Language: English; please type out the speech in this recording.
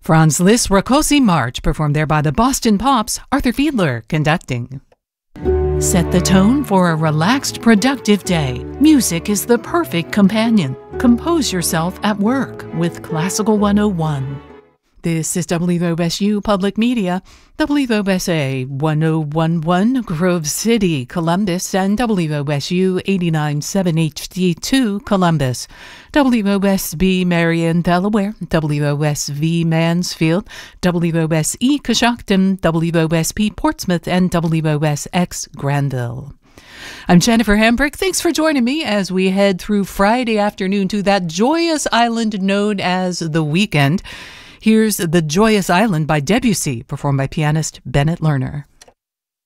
Franz Liszt Rákóczi March, performed there by the Boston Pops, Arthur Fiedler conducting. Set the tone for a relaxed, productive day. Music is the perfect companion. Compose yourself at work with Classical 101. This is WOSU Public Media, WOSA 1011 Grove City, Columbus, and WOSU 89.7 HD2 Columbus, WOSB Marion, Delaware, WOSV Mansfield, WOSE Coshocton, WOSP Portsmouth, and WOSX Granville. I'm Jennifer Hambrick. Thanks for joining me as we head through Friday afternoon to that joyous island known as the weekend. Here's The Joyous Island by Debussy, performed by pianist Bennett Lerner.